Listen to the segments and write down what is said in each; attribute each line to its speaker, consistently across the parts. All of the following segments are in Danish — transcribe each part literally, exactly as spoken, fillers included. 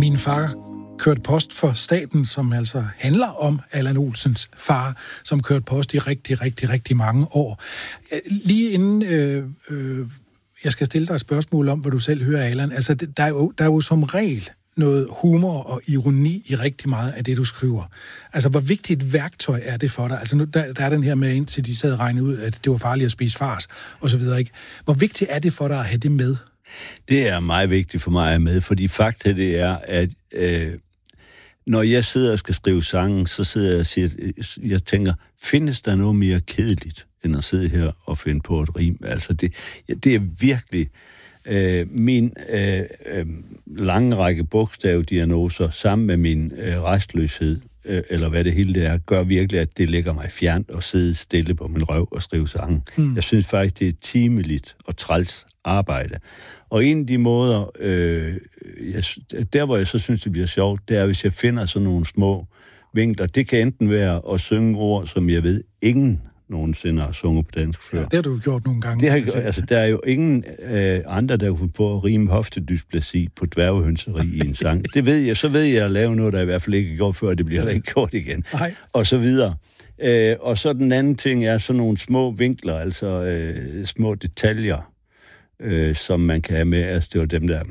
Speaker 1: Min far kørte post for staten, som altså handler om Allan Olsens far, som kørte post i rigtig, rigtig, rigtig mange år. Lige inden øh, øh, jeg skal stille dig et spørgsmål om, hvad du selv hører, Allan, altså der er jo, der er jo som regel noget humor og ironi i rigtig meget af det, du skriver. Altså, hvor vigtigt et værktøj er det for dig? Altså, nu, der, der er den her med, indtil de sad og regnede ud, at det var farligt at spise fars, og så videre, ikke? Hvor vigtigt er det for dig at have det med?
Speaker 2: Det er meget vigtigt for mig at have med, fordi fakta det er, at øh, når jeg sidder og skal skrive sange, så sidder jeg og siger, jeg tænker, findes der noget mere kedeligt, end at sidde her og finde på et rim? Altså, det, ja, det er virkelig... Øh, min øh, øh, lange række bogstavdiagnoser sammen med min øh, restløshed, øh, eller hvad det hele det er, gør virkelig, at det ligger mig fjernt at sidde stille på min røv og skrive sange. Mm. Jeg synes faktisk, det er timeligt og træls arbejde. Og en af de måder, øh, jeg, der hvor jeg så synes, det bliver sjovt, det er, hvis jeg finder sådan nogle små vinkler. Det kan enten være at synge ord, som jeg ved ingen nogensinde har sunget på dansk før.
Speaker 1: Ja, det har du gjort nogle gange.
Speaker 2: Det har, altså, der er jo ingen øh, andre, der kunne på at rime hoftedysplasi på dværghønseri i en sang. Det ved jeg. Så ved jeg at lave noget, der i hvert fald ikke er gjort før, det bliver der ikke gjort igen. Nej. Og så videre. Øh, og så den anden ting er sådan nogle små vinkler, altså øh, små detaljer, øh, som man kan have med. Altså, det var dem, der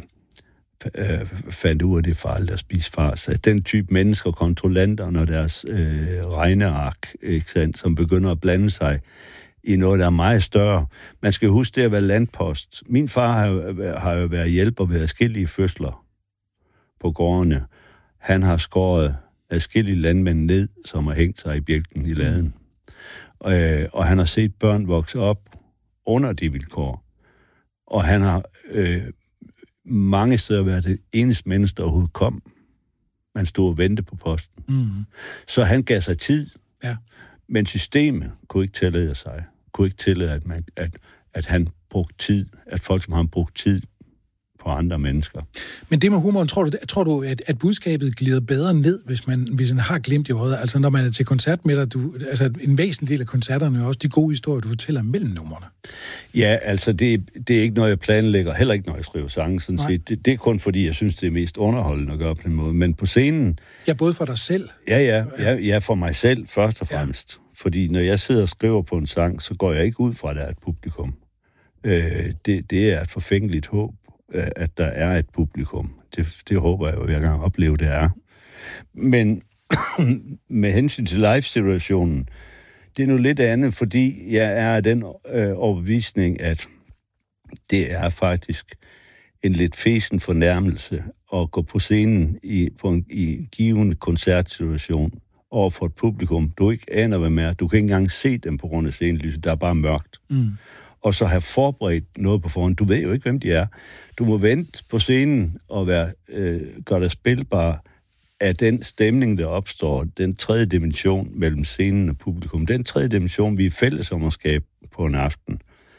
Speaker 2: øh, fandt ud af det farligt at spise fars. Altså, den type mennesker, kontrollanter, når deres øh, regneark, ikke sandt, som begynder at blande sig i noget, der er meget større. Man skal huske det at være landpost. Min far har, har jo været hjælper ved adskillige fødsler på gårdene. Han har skåret adskillige landmænd ned, som har hængt sig i bjælken i laden. Mm. Øh, og han har set børn vokse op under de vilkår. Og han har øh, mange steder været det eneste menneske, der overhovedet kom. Man stod og ventede på posten. Mm. Så han gav sig tid. Ja. Men systemet kunne ikke tillade sig. Kunne ikke tillade, at, man, at, at han brugte tid. At folk, som har brugt tid på andre mennesker. Men
Speaker 1: det med humoren, tror du, tror du at, at budskabet glider bedre ned, hvis man, hvis man har glemt i øjet? Altså, når man er til koncert med dig, du, altså en væsentlig del af koncerterne er også de gode historier, du fortæller mellem numrene.
Speaker 2: Ja, altså, det, det er ikke noget, jeg planlægger. Heller ikke, når jeg skriver sange, sådan set. Det, det er kun fordi, jeg synes, det er mest underholdende at gøre på den måde. Men på scenen...
Speaker 1: Ja, både for dig selv?
Speaker 2: Ja, ja. Ja, ja for mig selv, først og fremmest. Ja. Fordi når jeg sidder og skriver på en sang, så går jeg ikke ud fra, at der er et publikum. Øh, det, det er et forfængeligt håb, at der er et publikum. Det, det håber jeg jo, at jeg kan opleve, det er. Men med hensyn til live-situationen, det er nu lidt andet, fordi jeg er af den øh, overbevisning, at det er faktisk en lidt fesen fornærmelse at gå på scenen i, på en, i en givende koncertsituation over for et publikum, du ikke aner, hvad med er. Du kan ikke engang se dem på grund af scenelyset. Der er bare mørkt. Mm. Og så have forberedt noget på forhånd. Du ved jo ikke, hvem de er. Du må vente på scenen og være, øh, gøre dig spilbar af den stemning, der opstår, den tredje dimension mellem scenen og publikum. Den tredje dimension, vi er fælles om at skabe på en aften.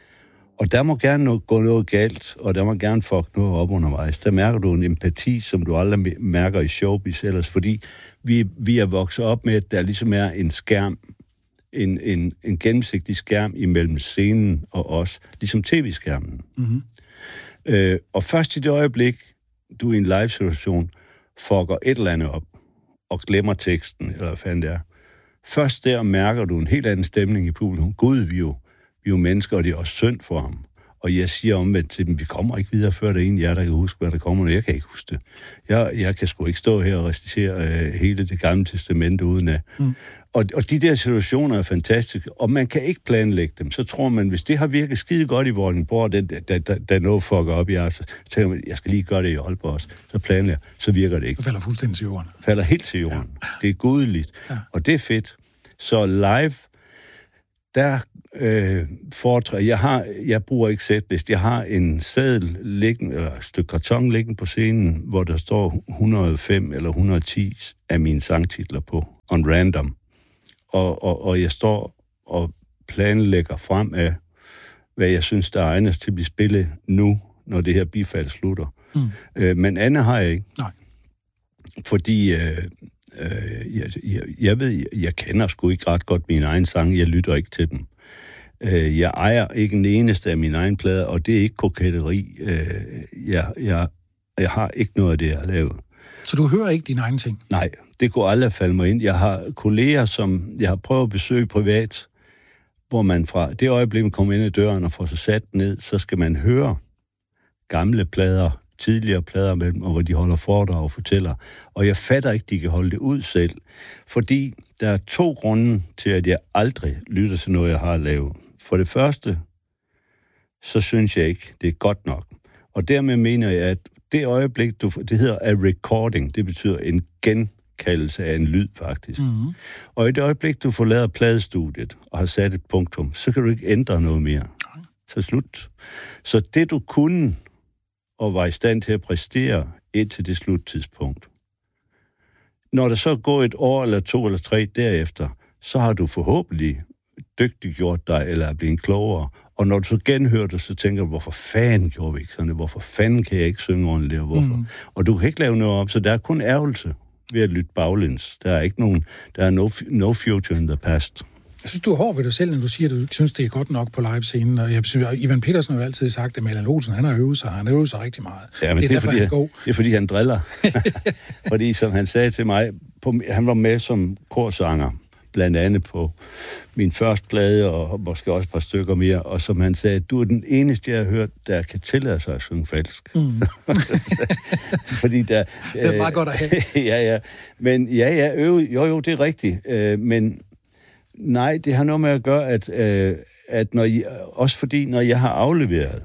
Speaker 2: Og der må gerne noget, gå noget galt, og der må gerne fuck noget op undervejs. Der mærker du en empati, som du aldrig mærker i showbiz ellers, fordi vi, vi er vokset op med, at der ligesom er en skærm, En, en, en gennemsigtig skærm imellem scenen og os, ligesom tv-skærmen. Mm-hmm. Øh, og først i det øjeblik, du er i en live-situation, fucker et eller andet op, og glemmer teksten, eller hvad fanden det er. Først der mærker du en helt anden stemning i publikum. Gud, vi er jo, vi er jo mennesker, og det er også synd for ham. Og jeg siger omvendt til dem, vi kommer ikke videre, før det er en af jer, der kan huske, hvad der kommer, og jeg kan ikke huske det. Jeg, jeg kan sgu ikke stå her og recitere øh, hele det gamle testamente uden af. Mm. Og, og de der situationer er fantastiske, og man kan ikke planlægge dem. Så tror man, hvis det har virket skide godt i Vordingborg, da, da, da, da noget fucker op i jer, så tænker man, jeg skal lige gøre det i Aalborg også. Så planlægger, så virker det ikke.
Speaker 1: Det falder fuldstændig til jorden.
Speaker 2: Falder helt til jorden. Ja. Det er gudeligt. Ja. Og det er fedt. Så live, der øh, foretræder, jeg har, jeg bruger ikke setlist, jeg har en seddel liggende, eller et stykke karton liggende på scenen, hvor der står et hundrede og fem eller et hundrede og ti af mine sangtitler på, on random. Og, og, og jeg står og planlægger frem af, hvad jeg synes, der er egnet til at blive spillet nu, når det her bifald slutter. Mm. Øh, men andet har jeg ikke. Nej. Fordi øh, øh, jeg, jeg, jeg ved, jeg kender sgu ikke ret godt mine egne sange, jeg lytter ikke til dem. Øh, jeg ejer ikke en eneste af mine egne plader, og det er ikke koketteri. Øh, jeg, jeg, jeg har ikke noget af det, jeg har lavet.
Speaker 1: Så du hører ikke dine egne ting?
Speaker 2: Nej, det kunne aldrig falde mig ind. Jeg har kolleger, som jeg har prøvet at besøge privat, hvor man fra det øjeblik, man kommer ind ad døren og får sig sat ned, så skal man høre gamle plader, tidligere plader med dem, og hvor de holder foredrag og fortæller. Og jeg fatter ikke, de kan holde det ud selv. Fordi der er to grunde til, at jeg aldrig lytter til noget, jeg har lavet. For det første, så synes jeg ikke, det er godt nok. Og dermed mener jeg, at det øjeblik, du, det hedder a recording, det betyder en genkaldelse af en lyd, faktisk. Mm-hmm. Og i det øjeblik, du forlader pladestudiet og har sat et punktum, så kan du ikke ændre noget mere. Så slut. Så det, du kunne og var i stand til at præstere indtil det sluttidspunkt. Når der så går et år eller to eller tre derefter, så har du forhåbentlig dygtiggjort dig eller er blevet klogere. Og når du så genhører det, så tænker du, hvorfor fanden gjorde vi ikke sådan det? Hvorfor fanden kan jeg ikke synge ordentligt? Og, hvorfor? Mm. Og du kan ikke lave noget om, så der er kun ærgelse ved at lytte baglæns. Der er ikke nogen, der er no, no future in the past.
Speaker 1: Jeg synes, du er hård ved dig selv, når du siger, at du ikke synes, det er godt nok på livescenen. Og jeg synes, Ivan Pedersen har jo altid sagt, at Allan Olsen, han har øvet sig, han har øvet sig rigtig meget.
Speaker 2: Ja, men det er, det er, derfor, fordi, han, han det er fordi, han driller. Fordi, som han sagde til mig, på, han var med som korsanger, blandt andet på min første plade, og måske også et par stykker mere, og som han sagde, du er den eneste, jeg har hørt, der kan tillade sig at synge falsk. Mm. Fordi der...
Speaker 1: Det er meget godt at have.
Speaker 2: ja, ja. Men ja, ja, øve, jo, jo, det er rigtigt. Øh, men nej, det har noget med at gøre, at, øh, at når I, også fordi, når jeg har afleveret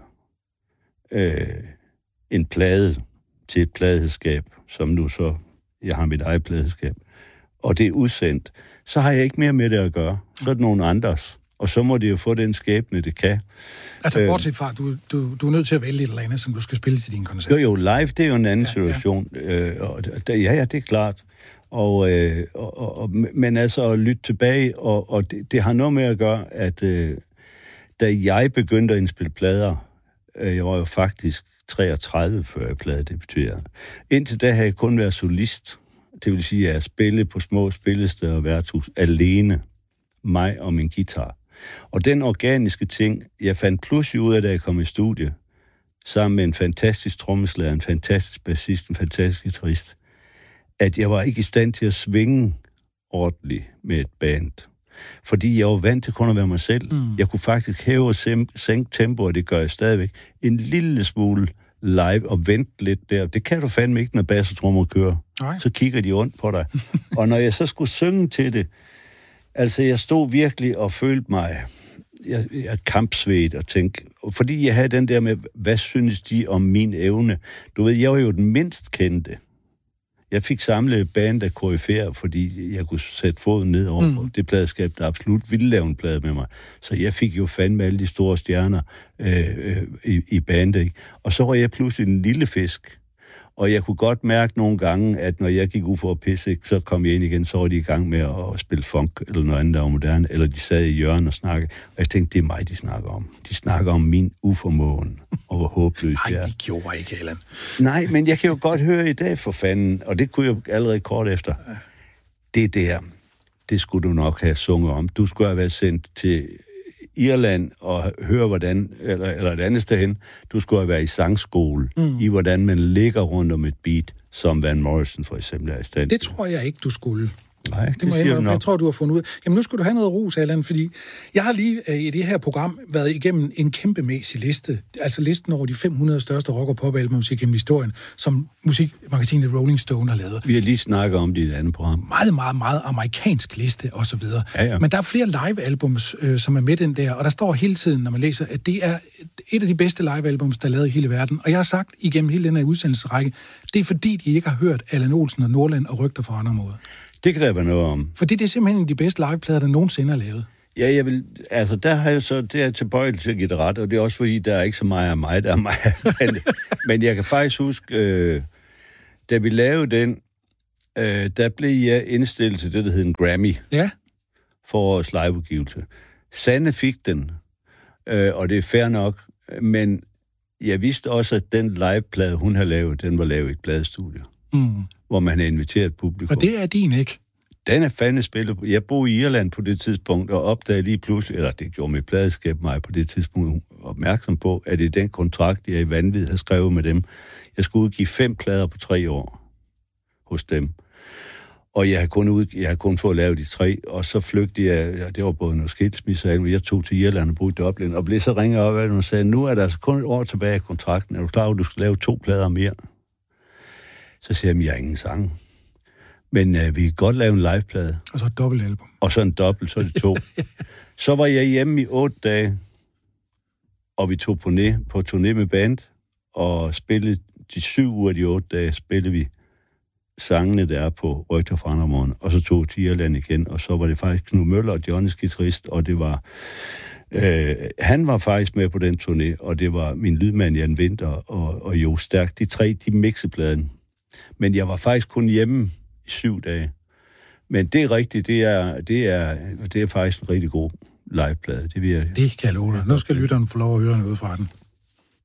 Speaker 2: øh, en plade til et pladeskab, som nu så, jeg har mit eget pladeskab, og det er udsendt, så har jeg ikke mere med det at gøre. Så er det nogen andres. Og så må det jo få den skæbne, det kan.
Speaker 1: Altså, bortset fra, du, du, du er nødt til at vælge et eller andet, som du skal spille til din koncert.
Speaker 2: Jo, jo, live, det er jo en anden ja, situation. Ja. Øh, og, ja, ja, det er klart. Og, øh, og, og, men altså at lytte tilbage, og, og det, det har noget med at gøre, at øh, da jeg begyndte at indspille plader, øh, jeg var jo faktisk treogtredive, før jeg plade debuterede. Indtil da havde jeg kun været solist. Det vil sige, at jeg spillede på små spillesteder og værtshus alene, mig og min guitar. Og den organiske ting, jeg fandt pludselig ud af, da jeg kom i studie, sammen med en fantastisk trommeslager, en fantastisk bassist, en fantastisk guitarist, at jeg var ikke i stand til at svinge ordentligt med et band. Fordi jeg var vant til kun at være mig selv. Mm. Jeg kunne faktisk hæve og sænke tempo, og det gør jeg stadigvæk, en lille smule live og vente lidt der. Det kan du fandme ikke, når bass og trommer kører. Nej. Så kigger de ondt på dig. Og når jeg så skulle synge til det, altså jeg stod virkelig og følte mig, jeg, jeg kampsvedt og tænkte, fordi jeg havde den der med, hvad synes de om min evne? Du ved, jeg var jo den mindst kendte. Jeg fik samlet band af koryfærer, fordi jeg kunne sætte foden ned over mm. det pladeskab, der absolut ville lave en plade med mig. Så jeg fik jo fandme alle de store stjerner øh, øh, i, i bandet. Ikke? Og så var jeg pludselig en lille fisk. Og jeg kunne godt mærke nogle gange, at når jeg gik ud for at pisse, så kom jeg ind igen, så var de i gang med at spille funk eller noget andet, der var moderne, eller de sad i hjørnet og snakkede. Og jeg tænkte, det er mig, de snakker om. De snakker om min uformåen, og hvor håbløs jeg er.
Speaker 1: Nej, de gjorde ikke, Allan.
Speaker 2: Nej, men jeg kan jo godt høre i dag, for fanden, og det kunne jeg allerede kort efter. Det der, det skulle du nok have sunget om. Du skulle have været sendt til Irland og høre, hvordan, eller, eller et andet sted hen, du skulle have været i sangskole, mm. i hvordan man ligger rundt om et beat, som Van Morrison for eksempel er i stand.
Speaker 1: Det tror jeg ikke, du skulle.
Speaker 2: Nej, det,
Speaker 1: det må
Speaker 2: siger
Speaker 1: jeg, jeg tror, du har fundet ud. Jamen, nu skal du have noget ros, Allan, fordi jeg har lige øh, i det her program været igennem en kæmpemæssig liste, altså listen over de fem hundrede største rock- og pop-albums igennem historien, som musikmagasinet Rolling Stone har lavet.
Speaker 2: Vi har lige snakket om det i et andet program.
Speaker 1: Meget, meget, meget amerikansk liste, og så videre. Ja, ja. Men der er flere live-albums, øh, som er med den der, og der står hele tiden, når man læser, at det er et af de bedste live-albums, der er lavet i hele verden. Og jeg har sagt igennem hele den her udsendelsesrække, det er fordi, de ikke har hørt Allan Olsen og Nordland og rygter fra andre måder.
Speaker 2: Det kan der være noget om.
Speaker 1: Fordi det er simpelthen de bedste liveplader, der nogensinde er lavet.
Speaker 2: Ja, jeg vil, altså der har jeg så, det er tilbøjeligt til at give det ret, og det er også fordi, der er ikke så meget af mig, der er mig. men, men jeg kan faktisk huske, øh, da vi lavede den, øh, der blev jeg indstillet til det, der hed en Grammy.
Speaker 1: Ja.
Speaker 2: For årets liveudgivelse. Sanne fik den, øh, og det er fair nok, men jeg vidste også, at den liveplade, hun har lavet, den var lavet i et pladestudie. Mm. Hvor man har inviteret publikum.
Speaker 1: Og det er din, ikke?
Speaker 2: Den er fandme spillet. Jeg boede i Irland på det tidspunkt, og opdagede lige pludselig, eller det gjorde mit pladeskab mig på det tidspunkt, opmærksom på, at det er den kontrakt, jeg i vanvid har skrevet med dem. Jeg skulle udgive fem plader på tre år. hos dem. Og jeg har kun, ud, jeg har kun fået lavet de tre, og så flygtede jeg, ja, det var både noget skilsmisse, og jeg tog til Irland og boede i Dublin, og blev så ringet op, og sagde, nu er der altså kun et år tilbage i kontrakten, er du klar, at du skal lave to plader mere? Så siger jeg, jeg har ingen sang. Men uh, vi kan godt lave en liveplade.
Speaker 1: Og så et dobbeltalbum.
Speaker 2: Og så en dobbelt, så er det to. Så var jeg hjemme i otte dage, og vi tog på turné, på turné med band, og spillede de syv uger af de otte dage, spillede vi sangene, der er på Rygter fra Andermorgen, og så tog til Irland igen, og så var det faktisk Knud Møller og Johnnys guitarist, og det var... Øh, han var faktisk med på den turné, og det var min lydmand Jan Winter og, og Jo Stærk. De tre, de mixepladen. Men jeg var faktisk kun hjemme i syv dage. Men det er rigtigt, det er, det er, det er faktisk en rigtig god liveplade. Det, vil jeg...
Speaker 1: det kan jeg love dig. Nu skal lytteren få lov at høre noget fra den.